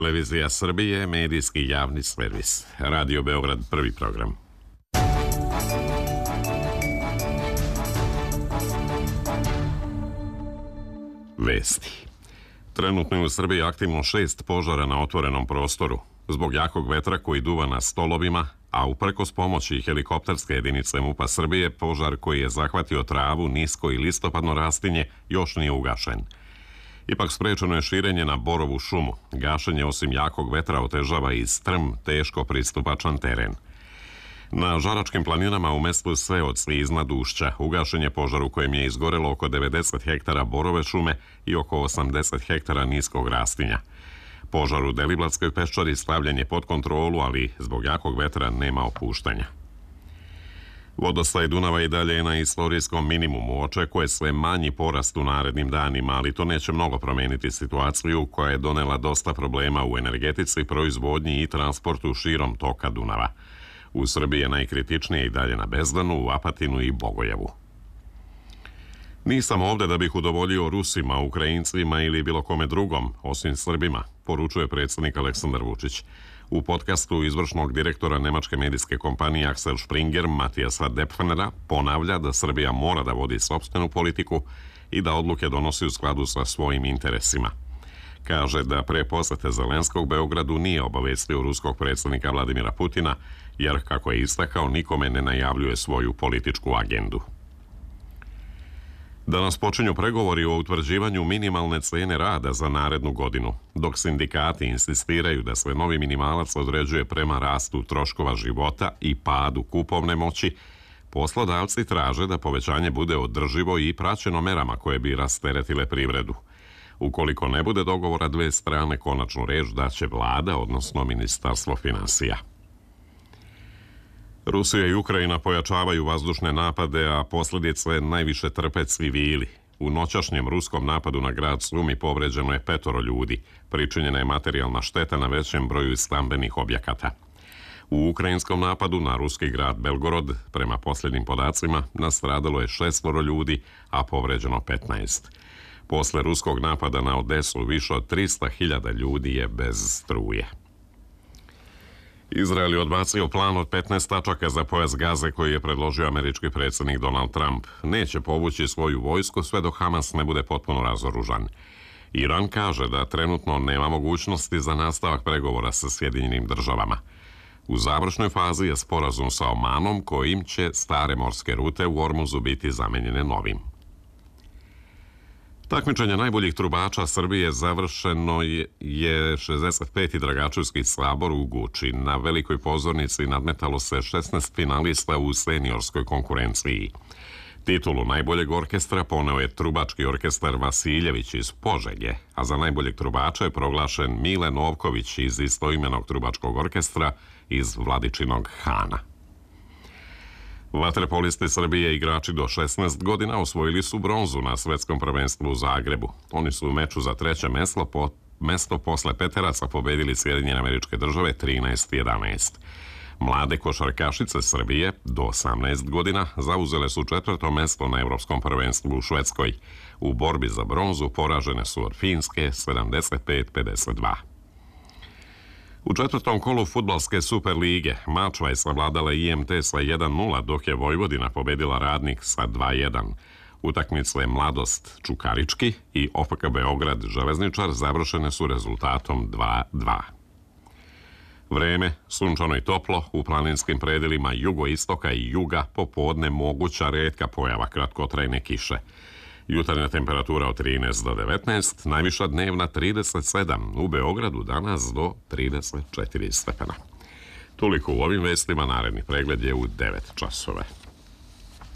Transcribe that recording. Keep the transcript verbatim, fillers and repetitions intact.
Televizija Srbije, medijski javni servis. Radio Beograd, prvi program. Vesti. Trenutno je u Srbiji aktivno šest požara na otvorenom prostoru. Zbog jakog vetra koji duva na stolovima, a uprkos pomoći helikopterske jedinice MUP-a Srbije, požar koji je zahvatio travu, nisko i listopadno rastinje još nije ugašen. Ipak sprečeno je širenje na borovu šumu. Gašenje osim jakog vetra otežava i strm, teško pristupačan teren. Na Žaračkim planinama u mestu Sveoci iznad Ušća ugašen je požar u kojem je izgorelo oko devedeset hektara borove šume i oko osamdeset hektara niskog rastinja. Požar u Deliblatskoj peščari stavljen je pod kontrolu, ali zbog jakog vetra nema opuštanja. Vodostaj Dunava i dalje je na istorijskom minimumu. Očekuje sve manji porast u narednim danima, ali to neće mnogo promeniti situaciju koja je donela dosta problema u energetici, proizvodnji i transportu širom toka Dunava. U Srbiji je najkritičnije i dalje na Bezdanu, u Apatinu i Bogojevu. Nisam ovde da bih udovoljio Rusima, Ukrajincima ili bilo kome drugom, osim Srbima, poručuje predsjednik Aleksandar Vučić. U podcastu izvršnog direktora nemačke medijske kompanije Axel Springer, Matijasa Depfnera, ponavlja da Srbija mora da vodi sopstvenu politiku i da odluke donosi u skladu sa svojim interesima. Kaže da pre posete Zelenskog Beogradu nije obavestio ruskog predsjednika Vladimira Putina, jer, kako je istakao, nikome ne najavljuje svoju političku agendu. Danas počinju pregovori o utvrđivanju minimalne cene rada za narednu godinu, dok sindikati insistiraju da se novi minimalac određuje prema rastu troškova života i padu kupovne moći. Poslodavci traže da povećanje bude održivo i praćeno merama koje bi rasteretile privredu. Ukoliko ne bude dogovora dve strane, konačnu reč daće vlada, odnosno Ministarstvo finansija. Rusija i Ukrajina pojačavaju vazdušne napade, a posljedice najviše trpe civili. U noćašnjem ruskom napadu na grad Sumi povređeno je petoro ljudi. Pričinjena je materijalna šteta na većem broju stambenih objekata. U ukrajinskom napadu na ruski grad Belgorod, prema posljednjim podacima, nastradalo je šestoro ljudi, a povređeno petnaest. Posle ruskog napada na Odesu više od trista hiljada ljudi je bez struje. Izrael je odbacio plan od petnaest tačaka za pojas Gaze koji je predložio američki predsjednik Donald Trump. Neće povući svoju vojsku sve dok Hamas ne bude potpuno razoružan. Iran kaže da trenutno nema mogućnosti za nastavak pregovora sa Sjedinjenim državama. U završnoj fazi je sporazum sa Omanom kojim će stare morske rute u Ormuzu biti zamenjene novim. Takmičenje najboljih trubača Srbije završeno je šezdeset peti Dragačevski sabor u Guči. Na velikoj pozornici nadmetalo se šesnaest finalista u seniorskoj konkurenciji. Titulu najboljeg orkestra poneo je trubački orkestar Vasiljević iz Požege, a za najboljeg trubača je proglašen Mile Novković iz istoimenog trubačkog orkestra iz Vladičinog Hana. Vaterpolisti Srbije, igrači do šesnaest godina, osvojili su bronzu na svetskom prvenstvu u Zagrebu. Oni su u meču za treće mesto, po, mesto posle peteraca pobedili Sjedinjene Američke Države trinaest jedanaest. Mlade košarkašice Srbije do osamnaest godina zauzele su četvrto mesto na Evropskom prvenstvu u Švedskoj. U borbi za bronzu poražene su od Finske sedamdeset pet pedeset dva. U četvrtom kolu fudbalske Super lige Mačva je savladala I M T sa jedan nula, dok je Vojvodina pobedila Radnik sa dva jedan. Utakmice Mladost Čukarički i O F K Beograd Železničar završene su rezultatom dva dva. Vreme, sunčano i toplo, u planinskim predelima jugoistoka i juga popodne moguća retka pojava kratkotrajne kiše. Jutarnja temperatura od trinaest do devetnaest, najviša dnevna trideset sedam, u Beogradu danas do trideset četiri stepena. Toliko u ovim vestima, naredni pregled je u devet časova.